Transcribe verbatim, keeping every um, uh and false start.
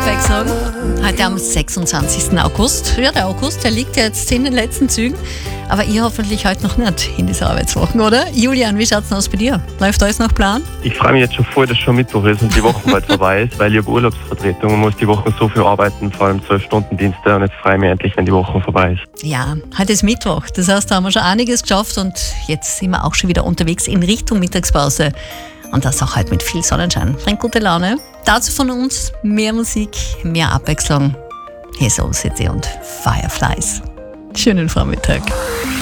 Abwechslung. Heute am sechsundzwanzigsten August. Ja, der August, der liegt ja jetzt in den letzten Zügen. Aber ihr hoffentlich heute noch nicht in dieser Arbeitswoche, oder? Julian, wie schaut's denn aus bei dir? Läuft alles nach Plan? Ich freue mich jetzt schon voll, dass schon Mittwoch ist und die Woche bald vorbei ist, weil ich habe Urlaubsvertretung und muss die Woche so viel arbeiten, vor allem zwölf Stunden Dienste, und jetzt freue ich mich endlich, wenn die Woche vorbei ist. Ja, heute ist Mittwoch. Das heißt, da haben wir schon einiges geschafft und jetzt sind wir auch schon wieder unterwegs in Richtung Mittagspause. Und das auch halt mit viel Sonnenschein. Bringt gute Laune. Dazu von uns mehr Musik, mehr Abwechslung. Hier ist Soul City und Fireflies. Schönen Vormittag.